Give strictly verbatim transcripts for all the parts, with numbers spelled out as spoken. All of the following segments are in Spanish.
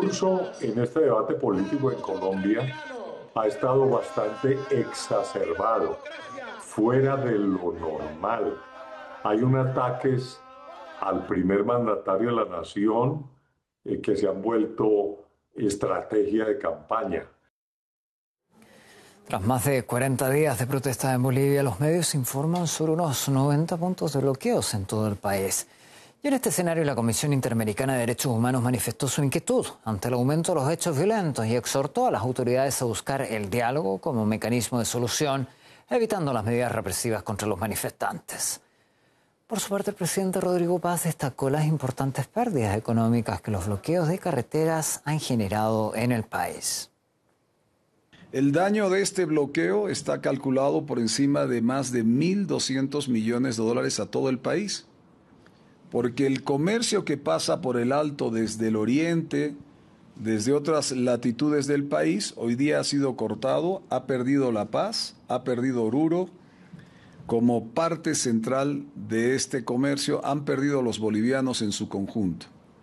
discurso en este debate político en Colombia ha estado bastante exacerbado, fuera de lo normal. Hay un ataques al primer mandatario de la nación eh, que se han vuelto estrategia de campaña. Tras más de cuarenta días de protesta en Bolivia, los medios informan sobre unos noventa puntos de bloqueos en todo el país. Y en este escenario, la Comisión Interamericana de Derechos Humanos manifestó su inquietud ante el aumento de los hechos violentos y exhortó a las autoridades a buscar el diálogo como mecanismo de solución, evitando las medidas represivas contra los manifestantes. Por su parte, el presidente Rodrigo Paz destacó las importantes pérdidas económicas que los bloqueos de carreteras han generado en el país. El daño de este bloqueo está calculado por encima de más de mil doscientos millones de dólares a todo el país, porque el comercio que pasa por el Alto desde el oriente, desde otras latitudes del país, hoy día ha sido cortado, ha perdido La Paz, ha perdido Oruro. Como parte central de este comercio han perdido los bolivianos en su conjunto.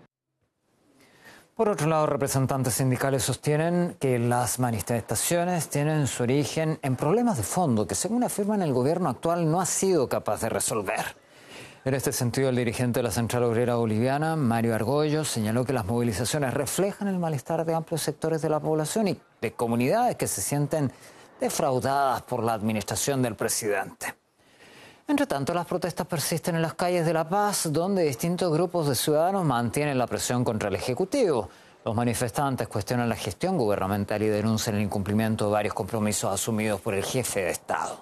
Por otro lado, representantes sindicales sostienen que las manifestaciones tienen su origen en problemas de fondo que, según afirman, el gobierno actual no ha sido capaz de resolver. En este sentido, el dirigente de la Central Obrera Boliviana, Mario Argollo, señaló que las movilizaciones reflejan el malestar de amplios sectores de la población y de comunidades que se sienten defraudadas por la administración del presidente. Entre tanto, las protestas persisten en las calles de La Paz, donde distintos grupos de ciudadanos mantienen la presión contra el Ejecutivo. Los manifestantes cuestionan la gestión gubernamental y denuncian el incumplimiento de varios compromisos asumidos por el jefe de Estado.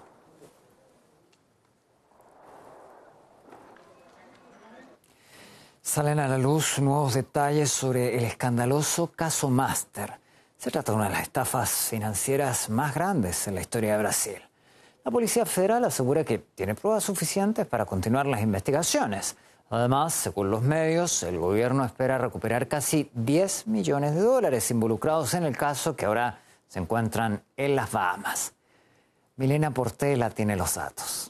Salen a la luz nuevos detalles sobre el escandaloso caso Máster. Se trata de una de las estafas financieras más grandes en la historia de Brasil. La Policía Federal asegura que tiene pruebas suficientes para continuar las investigaciones. Además, según los medios, el gobierno espera recuperar casi diez millones de dólares involucrados en el caso, que ahora se encuentran en las Bahamas. Milena Portela tiene los datos.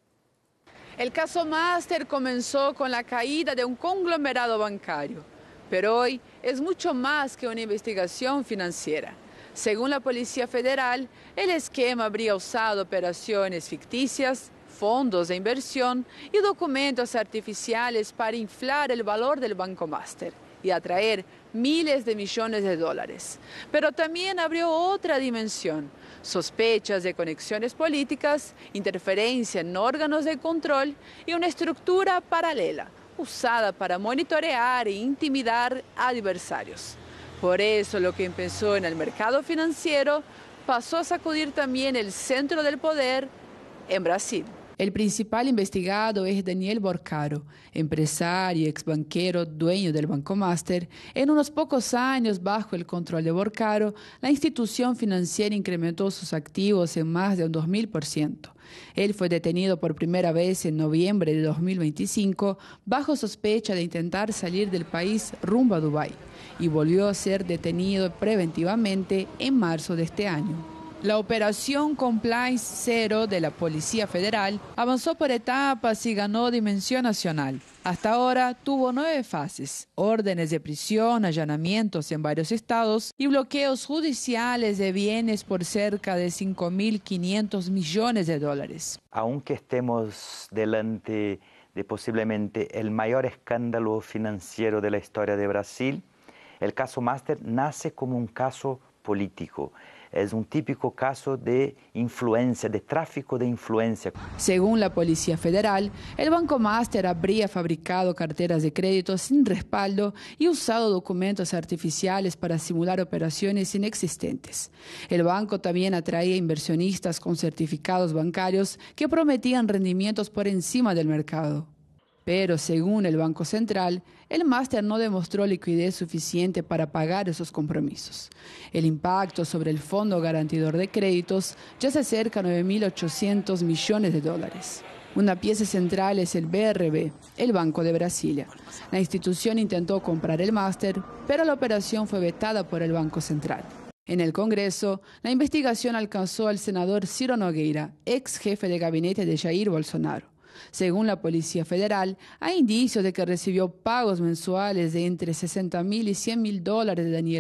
El caso Máster comenzó con la caída de un conglomerado bancario, pero hoy es mucho más que una investigación financiera. Según la Policía Federal, el esquema habría usado operaciones ficticias, fondos de inversión y documentos artificiales para inflar el valor del Banco Máster y atraer miles de millones de dólares. Pero también abrió otra dimensión: sospechas de conexiones políticas, interferencia en órganos de control y una estructura paralela usada para monitorear e intimidar a adversarios. Por eso, lo que empezó en el mercado financiero pasó a sacudir también el centro del poder en Brasil. El principal investigado es Daniel Borcaro, empresario y exbanquero dueño del Banco Máster. En unos pocos años, bajo el control de Borcaro, la institución financiera incrementó sus activos en más de un dos mil por ciento. Él fue detenido por primera vez en noviembre de dos mil veinticinco bajo sospecha de intentar salir del país rumbo a Dubái y volvió a ser detenido preventivamente en marzo de este año. La operación Compliance Cero de la Policía Federal avanzó por etapas y ganó dimensión nacional. Hasta ahora tuvo nueve fases: órdenes de prisión, allanamientos en varios estados y bloqueos judiciales de bienes por cerca de cinco mil quinientos millones de dólares. Aunque estemos delante de posiblemente el mayor escándalo financiero de la historia de Brasil, el caso Máster nace como un caso político. Es un típico caso de influencia, de tráfico de influencia. Según la Policía Federal, el Banco Máster habría fabricado carteras de crédito sin respaldo y usado documentos artificiales para simular operaciones inexistentes. El banco también atraía inversionistas con certificados bancarios que prometían rendimientos por encima del mercado. Pero según el Banco Central, el Máster no demostró liquidez suficiente para pagar esos compromisos. El impacto sobre el Fondo Garantidor de Créditos ya se acerca a nueve mil ochocientos millones de dólares. Una pieza central es el B R B, el Banco de Brasilia. La institución intentó comprar el Máster, pero la operación fue vetada por el Banco Central. En el Congreso, la investigación alcanzó al senador Ciro Nogueira, ex jefe de gabinete de Jair Bolsonaro. Según la Policía Federal, hay indicios de que recibió pagos mensuales de entre sesenta mil y cien mil dólares de Daniel